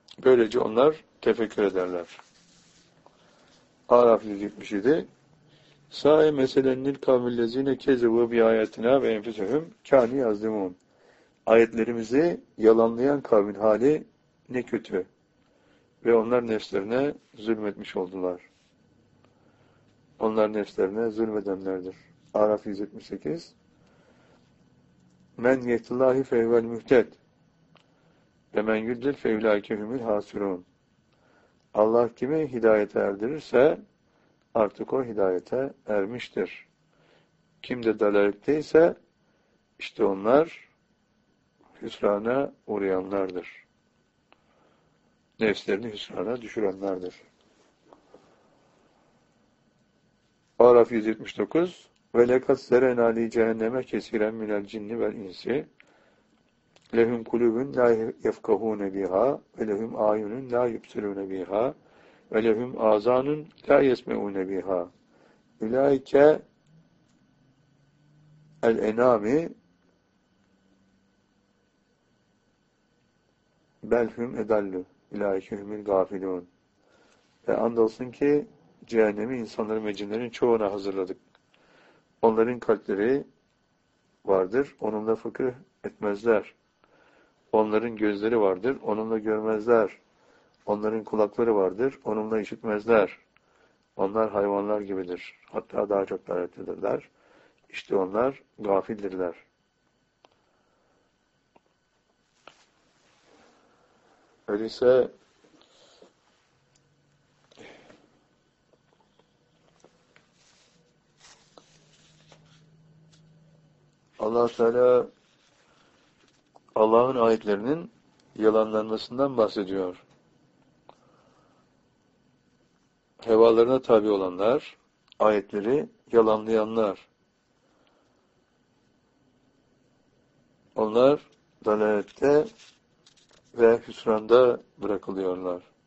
Böylece onlar tefekkür ederler. Araf 177. Sahi meselennil kavmillezine kezebu bi ayatina ve enfusehum kâni yazlimun. Ayetlerimizi yalanlayan kavmin hali ne kötü. Ve onlar nefslerine zulmetmiş oldular. Onlar nefslerine zulmedenlerdir. Araf 178. Men yetillahi fehvel mühted ve men yüddil fevlâke humul hasirûn. Allah kimi hidayete erdirirse artık o hidayete ermiştir. Kim de dalaletteyse işte onlar hüsrana uğrayanlardır. Nefslerini hüsrana düşürenlerdir. Araf 179. Ve lekat zerena li cehenneme kesiren minel cinni vel insi lehum kulubun la yefkahune biha ve lehum ayunun la yubsirune biha ve lehum azanun la yesmeune biha. Ulaike el-enami belhum edallu. Ulaike humul gafilun. Ve andolsun ki cehennemi insanların ve cinlerin çoğuna hazırladık. Onların kalpleri vardır, onunla fıkıh etmezler. Onların gözleri vardır, onunla görmezler. Onların kulakları vardır, onunla işitmezler. Onlar hayvanlar gibidir. Hatta daha çok lanetlidirler. İşte onlar gafildirler. Öyleyse Allah-u Teala Allah'ın ayetlerinin yalanlanmasından bahsediyor. Hevalarına tabi olanlar, ayetleri yalanlayanlar. Onlar dalalette ve hüsranda bırakılıyorlar.